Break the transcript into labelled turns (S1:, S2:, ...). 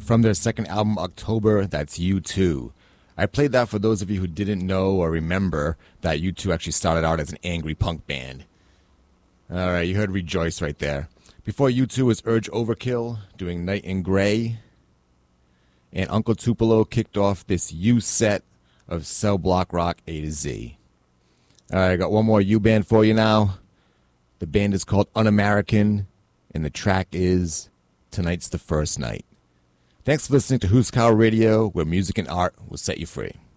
S1: from their second album, October. That's U2. I played that for those of you who didn't know or remember that U2 actually started out as an angry punk band. All right, you heard Rejoice right there. Before U2 was Urge Overkill, doing Night in Grey. And Uncle Tupelo kicked off this U set of Cell Block Rock A to Z. All right, I got one more U band for you now. The band is called Un-American, and the track is Tonight's the First Night. Thanks for listening to Huskau Radio, where music and art will set you free.